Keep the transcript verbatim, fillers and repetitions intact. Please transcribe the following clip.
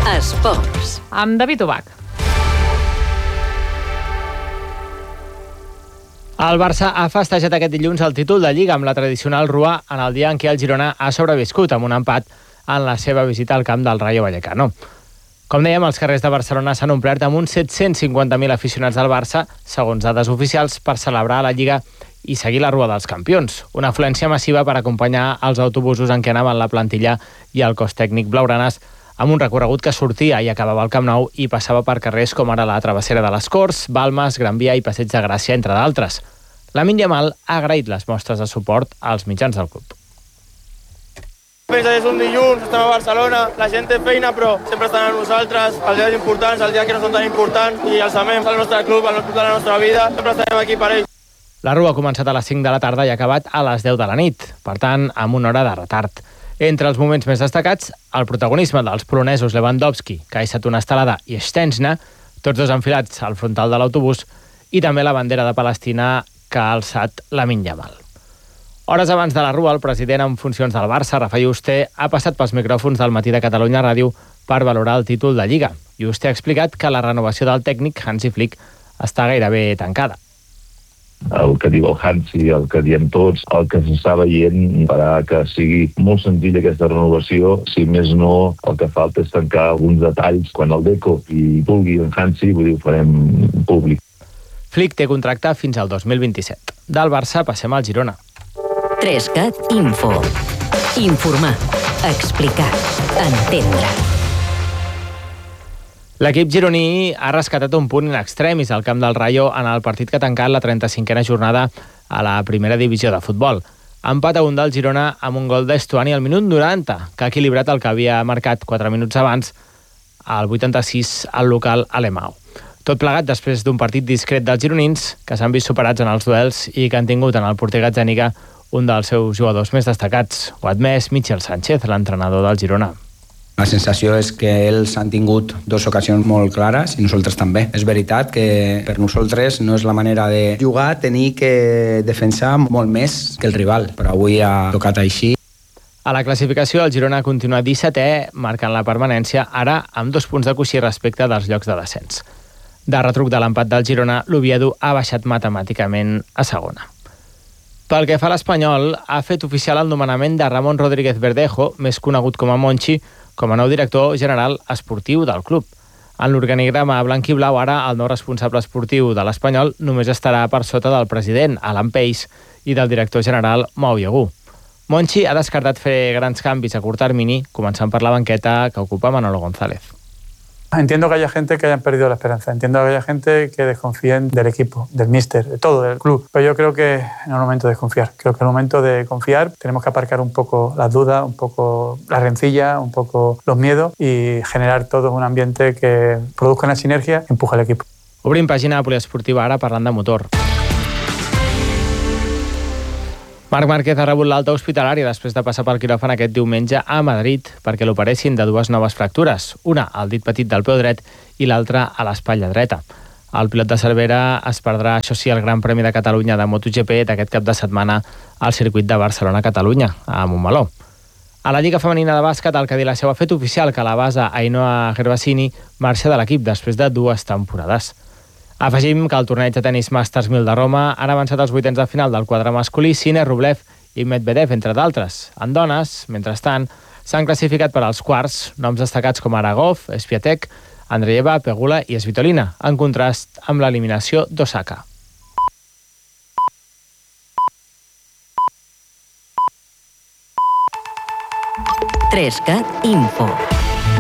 Esports. Amb David Ubach. El Barça ha festejat aquest dilluns el títol de Lliga amb la tradicional rua en el dia en què el Girona ha sobreviscut amb un empat en la seva visita al camp del Rayo Vallecano. Com dèiem, els carrers de Barcelona s'han omplert amb uns set-cents cinquanta mil aficionats del Barça, segons dades oficials, per celebrar la Lliga i seguir la rua dels campions. Una afluència massiva per acompanyar els autobusos en què anaven la plantilla i el cos tècnic blaugranes, amb un recorregut que sortia i acabava al Camp Nou i passava per carrers com ara la Travessera de les Corts, Balmes, Gran Via i Passeig de Gràcia, entre d'altres. Lamine Yamal ha agraït les mostres de suport als mitjans del club. És un dilluns, estem a Barcelona, la gent té feina però sempre estan amb nosaltres, els dies importants, els dies que no són tan importants, i els amem al nostre club, al club de la nostra vida, sempre estarem aquí per ells. La rua ha començat a les cinc de la tarda i ha acabat a les deu de la nit, per tant, amb una hora de retard. Entre els moments més destacats, el protagonisme dels polonesos Lewandowski, Kaisa Tunastalada i Szczęsny, tots dos enfilats al frontal de l'autobús, i també la bandera de Palestina que ha alçat Lamine Yamal. Hores abans de la rua, el president en funcions del Barça, Rafael Yuste, ha passat pels micròfons del Matí de Catalunya Ràdio per valorar el títol de Lliga. Yuste ha explicat que la renovació del tècnic Hansi Flick està gairebé tancada. El que diu el Hansi, el que diem tots, el que s'està veient farà que sigui molt senzilla aquesta renovació. Si més no, el que falta és tancar alguns detalls. Quan el Deco i vulgui en Hansi, vull dir, ho farem públic. Flick té contracte fins al dos mil vint-i-set. Del Barça passem al Girona. Trescat Info. Informar, explicar, entendre. L'equip gironí ha rescatat un punt in extremis al camp del Rayo en el partit que ha tancat la trenta-cinquena jornada a la primera divisió de futbol. Empat a un del Girona amb un gol d'Estuani al minut noranta, que ha equilibrat el que havia marcat quatre minuts abans, al vuitanta-sis, al local Alemão. Tot plegat després d'un partit discret dels gironins, que s'han vist superats en els duels i que han tingut en el porter Gazzaniga un dels seus jugadors més destacats. Ho ha admès Michel Sánchez, l'entrenador del Girona. La sensació és que ells han tingut dues ocasions molt clares i nosaltres també. És veritat que per nosaltres no és la manera de jugar, tenir que defensar molt més que el rival, però avui ha tocat així. A la classificació, el Girona continua dissetè, marcant la permanència, ara amb dos punts de coixí respecte dels llocs de descens. De retruc de l'empat del Girona, l'Oviedo ha baixat matemàticament a segona. Pel que fa a l'Espanyol, ha fet oficial el nomenament de Ramon Rodríguez Verdejo, més conegut com a Monchi, com a nou director general esportiu del club. En l'organigrama blanc-i-blau, ara el nou responsable esportiu de l'Espanyol només estarà per sota del president, Alan Pace, i del director general, Mau Yegu. Monchi ha descartat fer grans canvis a curt termini, començant per la banqueta que ocupa Manolo González. Entiendo que haya gente que haya perdido la esperanza, entiendo que haya gente que desconfíen del equipo, del míster, de todo, del club. Pero yo creo que no es el momento de desconfiar. Creo que es el momento de confiar. Tenemos que aparcar un poco las dudas, un poco la rencilla, un poco los miedos y generar todo un ambiente que produzca una sinergia y empuje al equipo. Obrim pàgina poliesportiva ara parlant de motor. Marc Márquez ha rebut l'alta hospitalària després de passar pel quiròfan aquest diumenge a Madrid perquè l'operessin de dues noves fractures, una al dit petit del peu dret i l'altra a l'espatlla dreta. El pilot de Cervera es perdrà, això sí, el Gran Premi de Catalunya de MotoGP d'aquest cap de setmana al circuit de Barcelona-Catalunya, a Montmeló. A la Lliga Femenina de Bàsquet, el Cadí ha fet oficial que la base Ainhoa Gervasini marxa de l'equip després de dues temporades. Afegim que el torneig de tenis Masters mil de Roma han avançat als vuitens de final del quadre masculí Sinner, Rublev i Medvedev, entre d'altres. En dones, mentrestant, s'han classificat per als quarts noms destacats com Aragov, Swiatek, Andreeva, Pegula i Svitolina, en contrast amb l'eliminació d'Osaka. Trescat Info.